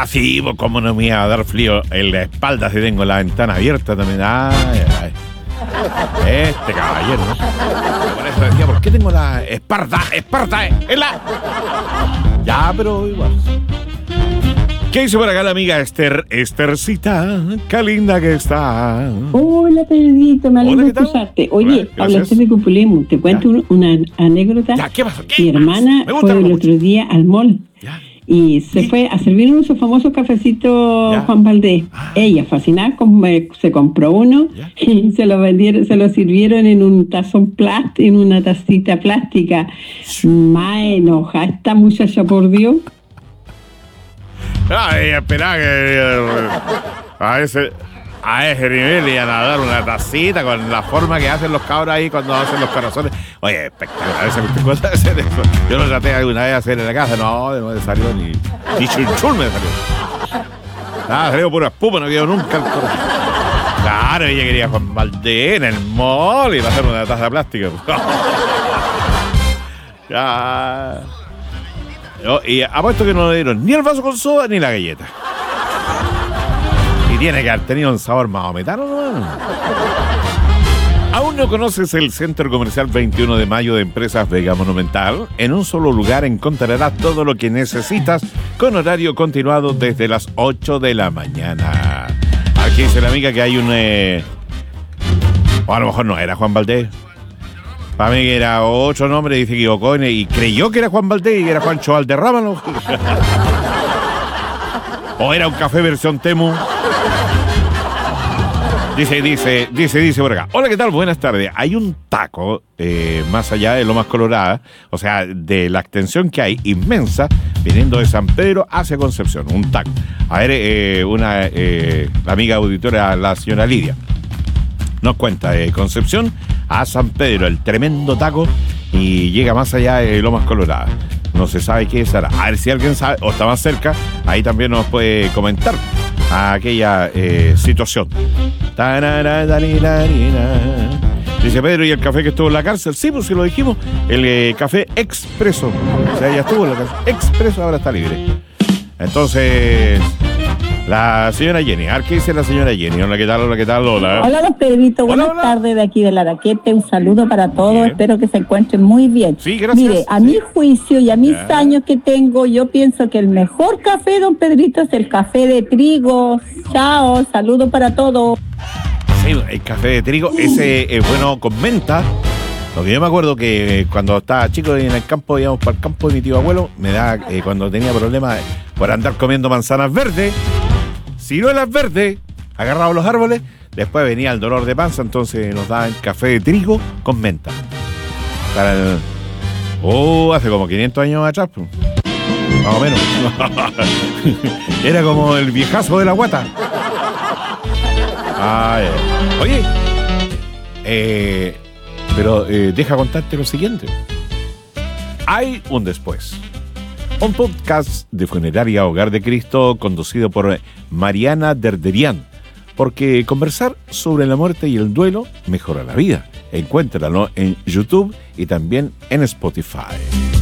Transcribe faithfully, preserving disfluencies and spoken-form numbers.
Ah, sí, pues cómo no me iba a dar frío en la espalda si tengo la ventana abierta también. Ay, ay. Este caballero, ¿no? Por eso decía, ¿por qué tengo la Esparta? Esparta, en la... Ya, pero igual. ¿Qué hizo por acá la amiga Esther? Esthercita, qué linda que está. Hola, Pedrito, me alegro de escucharte. Oye, Hola, hablaste de Cupulemo. Te cuento un, una anécdota. Ya, ¿qué pasó? ¿Qué Mi hermana más? fue el mucho. otro día al mall. Ya. Y se ¿Sí? fue a servir uno de sus famosos cafecitos ya. Juan Valdés. Ah. Ella, fascinada, se compró uno ya. y se lo vendieron, se lo sirvieron en un tazón plástico, en una tacita plástica. Sí. Más enojada esta muchacha, por Dios. Ay, espera que a ese, a ese nivel iban a dar una tacita con la forma que hacen los cabros ahí cuando hacen los corazones. Oye, espectacular esa cosa de hacer eso. Yo lo traté alguna vez de hacer en la casa, no, no me salió ni, ni chunchul me salió. Nada, salió pura espuma, no quedó nunca el corazón. Claro, ella quería Juan Valdés en el mall y va a hacer una taza plástica. Ya. No, y apuesto que no le dieron ni el vaso con soda ni la galleta. Y tiene que haber tenido un sabor maometano, ¿no? ¿Aún no conoces el Centro Comercial veintiuno de Mayo de Empresas Vega Monumental? En un solo lugar encontrarás todo lo que necesitas con horario continuado desde las ocho de la mañana. Aquí dice la amiga que hay un... Eh... O a lo mejor no era Juan Valdés. Para mí que era otro nombre y se equivocó y creyó que era Juan Valdés y era Juancho Valderrama, ¿no? O era un café versión Temu. Dice, dice, dice, dice por acá. Hola, ¿qué tal? Buenas tardes. Hay un taco eh, más allá de Lomas Coloradas, o sea, de la extensión que hay inmensa, viniendo de San Pedro hacia Concepción. Un taco. A ver, eh, una eh, la amiga auditora, la señora Lidia, nos cuenta de Concepción a San Pedro, el tremendo taco, y llega más allá de Lomas Coloradas. No se sabe qué será. A ver si alguien sabe o está más cerca, ahí también nos puede comentar aquella eh, situación. Dice Pedro, ¿y el café que estuvo en la cárcel? Sí, pues si lo dijimos, el eh, café expreso. O sea, ya estuvo en la cárcel. Expreso, ahora está libre. Entonces... La señora Jenny, a ver qué dice la señora Jenny. Hola, ¿qué tal? Hola, ¿qué tal? Hola. Hola, don Pedrito. Buenas hola, hola. tardes de aquí de La Araquete. Un saludo para todos. Bien. Espero que se encuentren muy bien. Sí, gracias. Mire, a sí. mi juicio y a mis ya. años que tengo, yo pienso que el mejor café, don Pedrito, es el café de trigo. Chao, saludo para todos. Sí, el café de trigo, ese es bueno con menta. Lo que yo me acuerdo que cuando estaba chico en el campo, íbamos para el campo de mi tío abuelo, me da eh, cuando tenía problemas por andar comiendo manzanas verdes, ciruelas verdes, agarrados los árboles, después venía el dolor de panza, entonces nos daban café de trigo con menta. Para el... Oh, hace como quinientos años atrás, pues. Más o menos. Era como el viejazo de la guata. Ay, oye, eh... Pero eh, deja contarte lo siguiente. Hay un después. Un podcast de Funeraria Hogar de Cristo conducido por Mariana Derderian. Porque conversar sobre la muerte y el duelo mejora la vida. Encuéntralo en YouTube y también en Spotify.